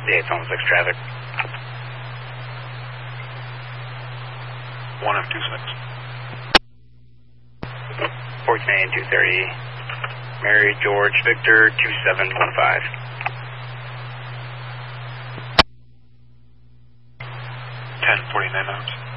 Yeah, it's almost 6 traffic. 1F26. 14 230. Mary George Victor 2715. 1049 knots.